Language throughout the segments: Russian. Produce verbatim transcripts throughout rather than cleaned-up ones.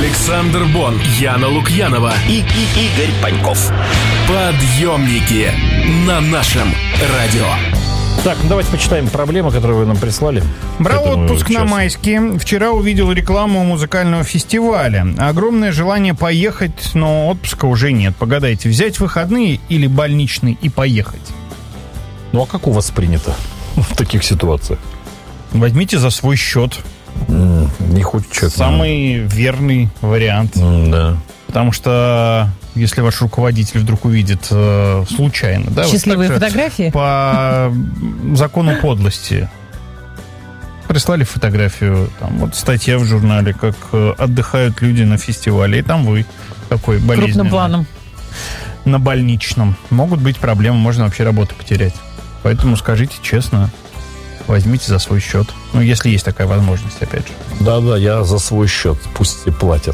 Александр Бон, Яна Лукьянова и, и Игорь Паньков. Подъемники на нашем радио. Так, ну давайте почитаем проблемы, которые вы нам прислали. Брал отпуск на майские. Вчера увидел рекламу музыкального фестиваля. Огромное желание поехать, но отпуска уже нет. Погадайте, взять выходные или больничный и поехать? Ну а как у вас принято в таких ситуациях? Возьмите за свой счет. Mm, не хочет человек. Самый верный вариант. Mm, да. Потому что если ваш руководитель вдруг увидит э, случайно, да, счастливые вот фотографии по закону подлости прислали фотографию, там вот статья в журнале, как э, отдыхают люди на фестивале, и там вы такой болезненный. Крупным планом. На больничном. Могут быть проблемы, можно вообще работу потерять. Поэтому скажите честно, возьмите за свой счет. Ну, если есть такая возможность, опять же. Да-да, я за свой счет. Пусть и платят.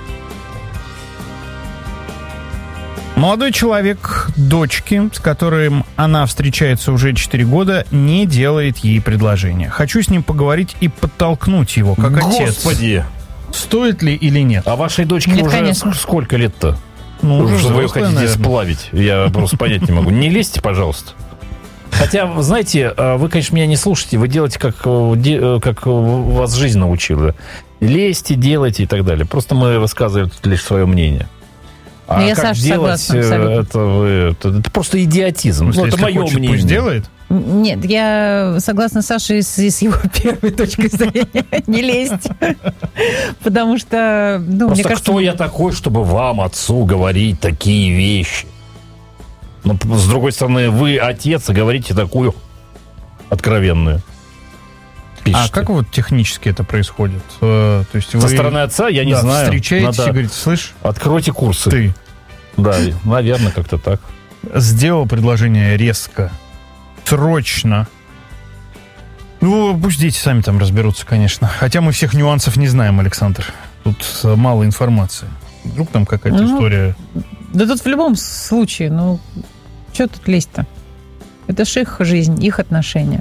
Молодой человек дочки, с которым она встречается уже четыре года, не делает ей предложение. Хочу с ним поговорить и подтолкнуть его, как отец. Господи! Стоит ли или нет? А вашей дочке Нет, уже конечно. сколько лет-то? Ну, уже что вы ее взрослая, хотите наверное. сплавить? Я просто понять не могу. Не лезьте, пожалуйста. Хотя, знаете, вы, конечно, меня не слушаете. Вы делаете, как, как вас жизнь научила. Лезьте, делайте и так далее. Просто мы высказываем лишь свое мнение. А я, как Саша, делать, согласна абсолютно. это, вы, это, это просто идиотизм. Если Ну, это мое хочет, мнение. пусть делает. Нет, я согласна с Сашей с, с его первой точкой зрения. Не лезть. Потому что, ну, Просто мне кажется... кто я такой, чтобы вам, отцу, говорить такие вещи? Но, с другой стороны, вы, отец, и говорите такую откровенную. Пишите. А как вот технически это происходит? Э, То есть Со вы, стороны отца, я не да, знаю. встречаетесь Надо- и говорите, слышь, Откройте курсы. ты Да, наверное, как-то так. сделал предложение резко, срочно. Ну, пусть дети сами там разберутся, конечно. Хотя мы всех нюансов не знаем, Александр. Тут э, мало информации. Вдруг там какая-то Ну, история. Да тут в любом случае, ну, что тут лезть-то? Это ж их жизнь, их отношения.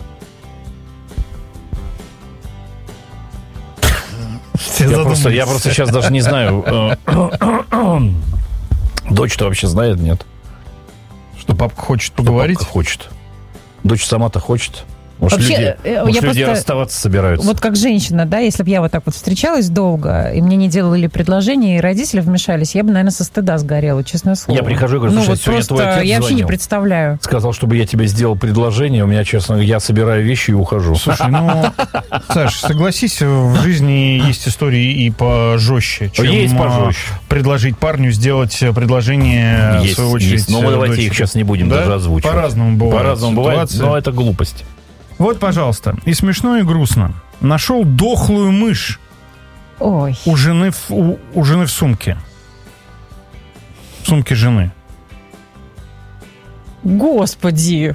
Все Я просто, я задумались. просто сейчас даже не знаю. э, Дочь-то вообще знает, нет? Что папка хочет Что поговорить? папка хочет. Дочь сама-то хочет. Может, Вообще, люди, э, может, я люди просто- расставаться собираются. Вот как женщина, да, если бы я вот так вот встречалась долго, и мне не делали предложение, и родители вмешались, я бы, наверное, со стыда сгорела, честное слово. Я прихожу и говорю, ну, слушай, вот сегодня просто твой отец я вообще не звонил. представляю. Сказал, чтобы я тебе сделал предложение. У меня, честно, я собираю вещи и ухожу. Слушай, ну, Саш, согласись, в жизни есть истории и пожестче, чем Есть пожестче. а, предложить парню сделать предложение, Есть, в свою очередь, есть. Но мы давайте дочери. их сейчас не будем Да? даже озвучивать. По-разному бывает. По-разному бывает, ситуация. но это глупость. Вот, пожалуйста, и смешно, и грустно. Нашел дохлую мышь Ой. у жены в, у, у жены в сумке. В сумке жены. Господи.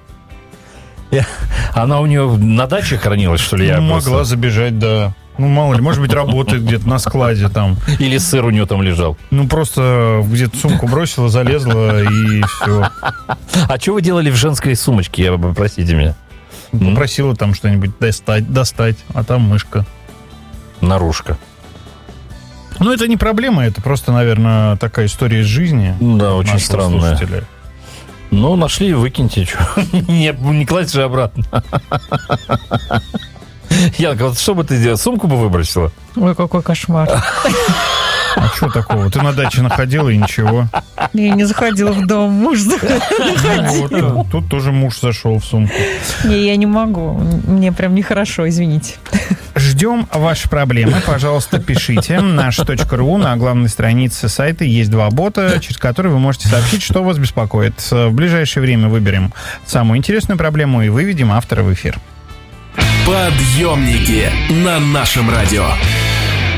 Она у нее на даче хранилась, что ли? Я Ну, просто- могла забежать, да. Ну, мало ли, может быть, работает где-то на складе там. Или сыр у нее там лежал. Ну, просто где-то сумку бросила, залезла, и все. А что вы делали в женской сумочке? Я попросите меня. Попросила там что-нибудь достать, достать, а там мышка. Наружка. Ну, это не проблема, это просто, наверное, такая история из жизни. Да, очень нашего странная. слушателя. Ну, нашли, выкиньте. Чё. Не, не кладь же обратно. Янка, вот что бы ты делала? Сумку бы выбросила? Ой, какой кошмар. А что такого? Ты на даче находила и ничего. Я не заходила в дом, муж заходил. Ну, вот, э, тут тоже муж зашел в сумку. Не, я не могу. Мне прям нехорошо, извините. Ждем ваши проблемы. Пожалуйста, пишите. наш точка ру на главной странице сайта есть два бота, через которые вы можете сообщить, что вас беспокоит. В ближайшее время выберем самую интересную проблему и выведем автора в эфир. Подъемники на нашем радио.